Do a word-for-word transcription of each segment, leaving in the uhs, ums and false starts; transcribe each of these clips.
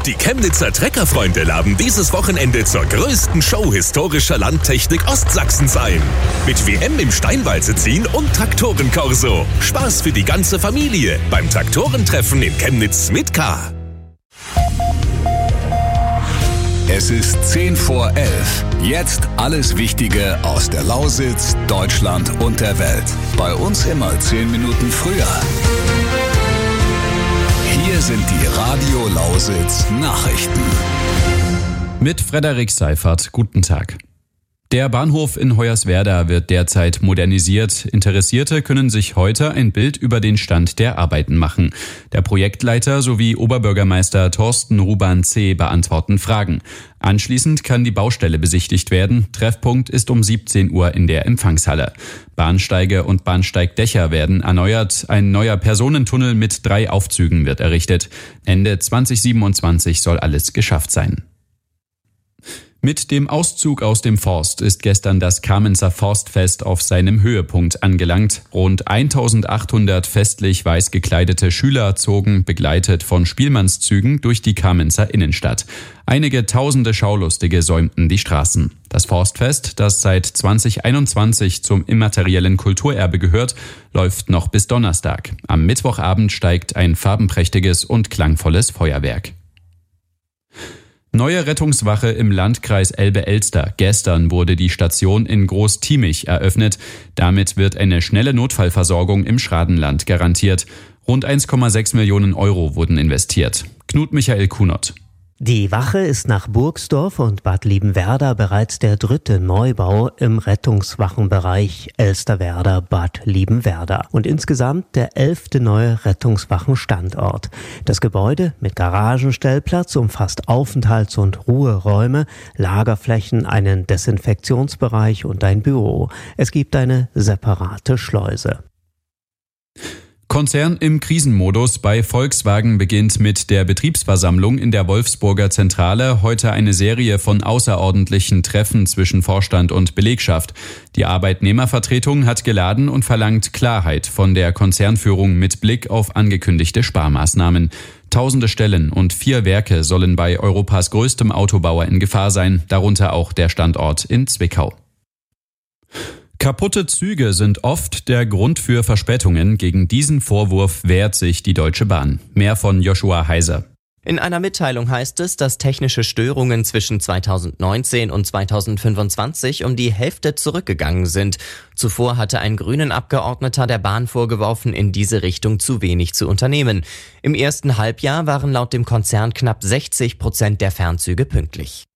Die Chemnitzer Treckerfreunde laden dieses Wochenende zur größten Show historischer Landtechnik Ostsachsens ein. Mit W M im Steinwalze ziehen und Traktorenkorso. Spaß für die ganze Familie beim Traktorentreffen in Chemnitz mit K. Es ist zehn vor elf. Jetzt alles Wichtige aus der Lausitz, Deutschland und der Welt. Bei uns immer zehn Minuten früher. Hier sind die Radio Lausitz Nachrichten. Mit Frederik Seifert, guten Tag. Der Bahnhof in Hoyerswerda wird derzeit modernisiert. Interessierte können sich heute ein Bild über den Stand der Arbeiten machen. Der Projektleiter sowie Oberbürgermeister Thorsten Ruban-C. beantworten Fragen. Anschließend kann die Baustelle besichtigt werden. Treffpunkt ist um siebzehn Uhr in der Empfangshalle. Bahnsteige und Bahnsteigdächer werden erneuert. Ein neuer Personentunnel mit drei Aufzügen wird errichtet. Ende zwanzig siebenundzwanzig soll alles geschafft sein. Mit dem Auszug aus dem Forst ist gestern das Kamenzer Forstfest auf seinem Höhepunkt angelangt. Rund eintausendachthundert festlich weiß gekleidete Schüler zogen, begleitet von Spielmannszügen, durch die Kamenzer Innenstadt. Einige tausende Schaulustige säumten die Straßen. Das Forstfest, das seit zwanzig einundzwanzig zum immateriellen Kulturerbe gehört, läuft noch bis Donnerstag. Am Mittwochabend steigt ein farbenprächtiges und klangvolles Feuerwerk. Neue Rettungswache im Landkreis Elbe-Elster. Gestern wurde die Station in Groß-Tiemich eröffnet. Damit wird eine schnelle Notfallversorgung im Schradenland garantiert. Rund eins Komma sechs Millionen Euro wurden investiert. Knut Michael Kunert. Die Wache ist nach Burgsdorf und Bad Liebenwerda bereits der dritte Neubau im Rettungswachenbereich Elsterwerda-Bad Liebenwerda und insgesamt der elfte neue Rettungswachenstandort. Das Gebäude mit Garagenstellplatz umfasst Aufenthalts- und Ruheräume, Lagerflächen, einen Desinfektionsbereich und ein Büro. Es gibt eine separate Schleuse. Konzern im Krisenmodus. Bei Volkswagen beginnt mit der Betriebsversammlung in der Wolfsburger Zentrale heute eine Serie von außerordentlichen Treffen zwischen Vorstand und Belegschaft. Die Arbeitnehmervertretung hat geladen und verlangt Klarheit von der Konzernführung mit Blick auf angekündigte Sparmaßnahmen. Tausende Stellen und vier Werke sollen bei Europas größtem Autobauer in Gefahr sein, darunter auch der Standort in Zwickau. Kaputte Züge sind oft der Grund für Verspätungen. Gegen diesen Vorwurf wehrt sich die Deutsche Bahn. Mehr von Joshua Heiser. In einer Mitteilung heißt es, dass technische Störungen zwischen zweitausendneunzehn und zweitausendfünfundzwanzig um die Hälfte zurückgegangen sind. Zuvor hatte ein grünen Abgeordneter der Bahn vorgeworfen, in diese Richtung zu wenig zu unternehmen. Im ersten Halbjahr waren laut dem Konzern knapp sechzig Prozent der Fernzüge pünktlich.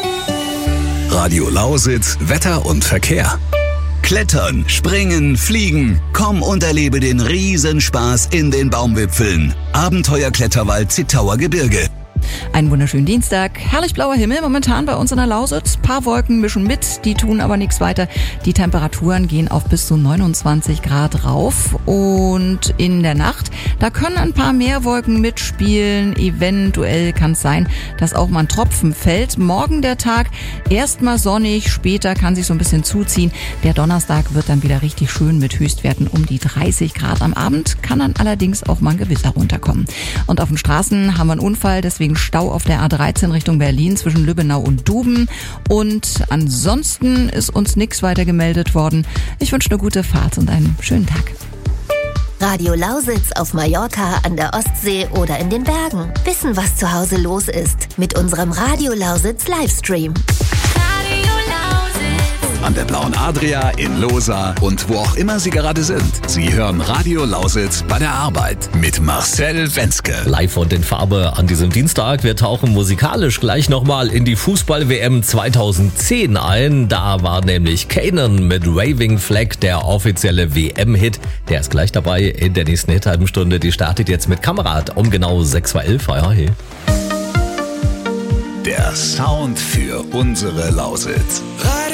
Radio Lausitz, Wetter und Verkehr. Klettern, springen, fliegen. Komm und erlebe den Riesenspaß in den Baumwipfeln. Abenteuerkletterwald Zittauer Gebirge. Einen wunderschönen Dienstag. Herrlich blauer Himmel momentan bei uns in der Lausitz. Paar Wolken mischen mit, die tun aber nichts weiter. Die Temperaturen gehen auf bis zu neunundzwanzig Grad rauf. Und in der Nacht, da können ein paar mehr Wolken mitspielen. Eventuell kann es sein, dass auch mal ein Tropfen fällt. Morgen der Tag erstmal sonnig, später kann sich so ein bisschen zuziehen. Der Donnerstag wird dann wieder richtig schön mit Höchstwerten um die dreißig Grad. Am Abend kann dann allerdings auch mal ein Gewitter runterkommen. Und auf den Straßen haben wir einen Unfall, deswegen Stau auf der A dreizehn Richtung Berlin zwischen Lübbenau und Duben. Und ansonsten ist uns nichts weiter gemeldet worden. Ich wünsche eine gute Fahrt und einen schönen Tag. Radio Lausitz auf Mallorca, an der Ostsee oder in den Bergen. Wissen, was zu Hause los ist. Mit unserem Radio Lausitz Livestream. An der Blauen Adria, in Losa und wo auch immer Sie gerade sind. Sie hören Radio Lausitz bei der Arbeit mit Marcel Wenzke. Live und in Farbe an diesem Dienstag. Wir tauchen musikalisch gleich nochmal in die Fußball-W M zweitausendzehn ein. Da war nämlich Kanan mit Waving Flag der offizielle W M-Hit. Der ist gleich dabei in der nächsten Hit-halben Stunde. Die startet jetzt mit Kamerad um genau sechs vor elf. Ja, hey. Der Sound für unsere Lausitz.